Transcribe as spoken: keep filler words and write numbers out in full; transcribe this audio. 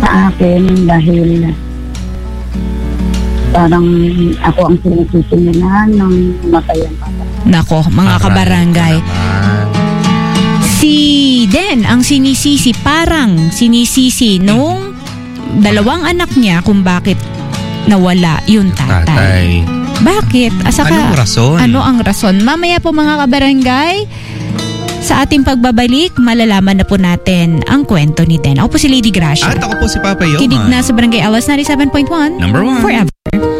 sa akin dahil parang ako ang sinisisi nila nang matayan pa. Nako, mga Aray, kabarangay. naman. Si Den ang sinisisi, parang sinisisi nung dalawang anak niya kung bakit nawala yung tatay. Tatay. Bakit? Asaka, Anong rason? Ano ang rason? Mamaya po mga kabarangay, sa ating pagbabalik, malalaman na po natin ang kwento ni Den. Ako po si Lady Gracia. At ako po si Papa Yoman. Kinig na sa Barangay Alas ninety-seven point one. Number one. Forever.